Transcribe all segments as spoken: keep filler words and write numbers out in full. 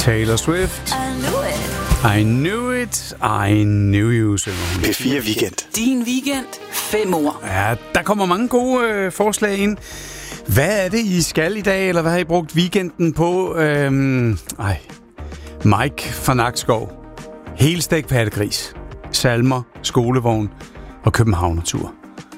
Taylor Swift. I knew it. I knew it. I knew you. P fire Weekend. Din weekend. Fem ord. Ja, der kommer mange gode øh, forslag ind. Hvad er det, I skal i dag, eller hvad har I brugt weekenden på? Øhm, ej. Mike fra Nakskov. Helstegt pattegris. Salmer, skolevogn og københavnertur.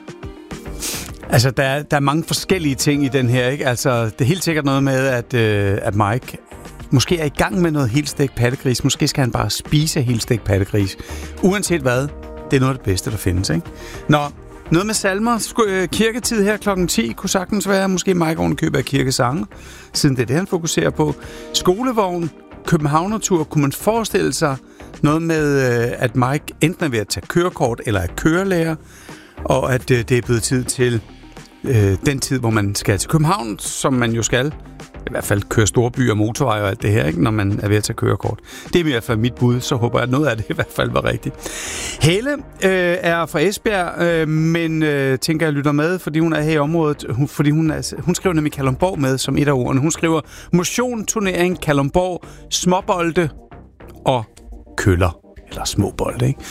Altså, der er, der er mange forskellige ting i den her, ikke? Altså, det er helt sikkert noget med, at, øh, at Mike måske er i gang med noget helstegt pattegris. Måske skal han bare spise helstegt pattegris. Uanset hvad, det er noget af det bedste, der findes, ikke? Nå, noget med salmer. Kirketid her klokken ti kunne sagtens være. Måske Mike oven køber af kirkesange, siden det er det, han fokuserer på. Skolevogn, københavnertur. Kunne man forestille sig noget med, at Mike enten er ved at tage kørekort eller er kørelærer, og at det er blevet tid til øh, den tid, hvor man skal til København, som man jo skal. I hvert fald køre store byer, motorveje og alt det her, ikke, når man er ved at tage kørekort. Det er i hvert fald mit bud, så håber jeg, at noget af det i hvert fald var rigtigt. Helle øh, er fra Esbjerg, øh, men øh, tænker jeg lytter med, fordi hun er her i området. Hun, fordi hun, er, hun skriver nemlig Kalundborg med som et af ordene. Hun skriver motion, turnering, Kalundborg, småbolde og køller. Eller små bolde, ikke?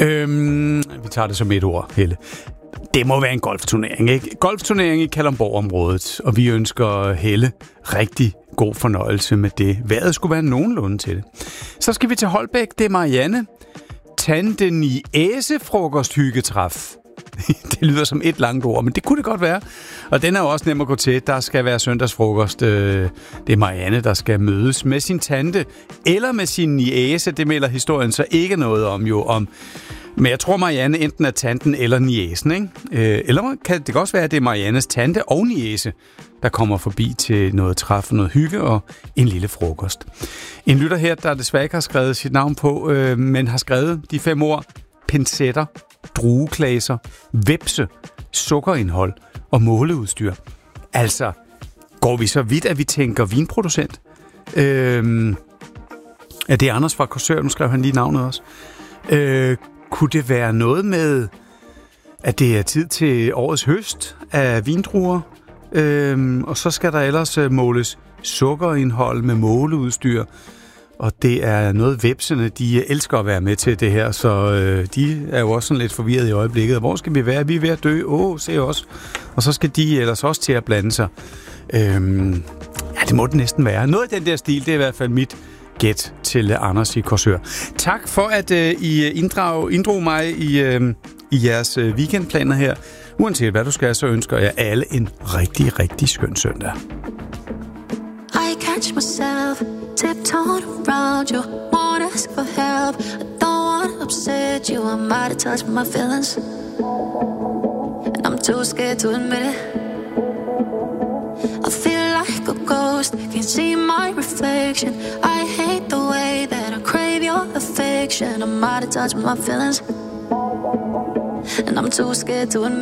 Øhm, vi tager det som et ord, Helle. Det må være en golfturnering, ikke? Golfturnering i Kalundborg-området, og vi ønsker Helle rigtig god fornøjelse med det. Vejret skulle være nogenlunde til det. Så skal vi til Holbæk. Det er Marianne. Tante Niese frokosthyggetræf. Det lyder som et langt ord, men det kunne det godt være. Og den er jo også nem at gå til. Der skal være søndagsfrokost. Det er Marianne, der skal mødes med sin tante eller med sin niece. Det melder historien så ikke noget om jo om. Men jeg tror, Marianne enten er tanten eller niecen, ikke? Eller kan det også være, at det er Mariannes tante og niece, der kommer forbi til noget træf, noget hygge og en lille frokost. En lytter her, der desværre ikke har skrevet sit navn på, men har skrevet de fem ord: pincetter, drueklaser, vepse, sukkerindhold og måleudstyr. Altså, går vi så vidt, at vi tænker vinproducent? Øhm, ja, det er Anders fra Korsør, nu skrev han lige navnet også. Øh, kunne det være noget med, at det er tid til årets høst af vindruer? Øhm, og så skal der ellers måles sukkerindhold med måleudstyr. Og det er noget, vepsene, de elsker at være med til det her, så øh, de er jo også sådan lidt forvirret i øjeblikket. Hvor skal vi være? Vi er ved at dø. Åh, se os. Og så skal de ellers også til at blande sig. Øhm, ja, det må det næsten være. Noget af den der stil, det er i hvert fald mit gæt til Anders i Korsør. Tak for, at øh, I inddrag, inddrog mig i, øh, i jeres øh, weekendplaner her. Uanset hvad du skal, så ønsker jeg alle en rigtig, rigtig skøn søndag. I catch myself tiptoeing around you, won't ask for help. I don't want to upset you, I might have touched my feelings, and I'm too scared to admit it. I feel like a ghost, can't see my reflection. I hate the way that I crave your affection. I might have touched my feelings, and I'm too scared to admit it.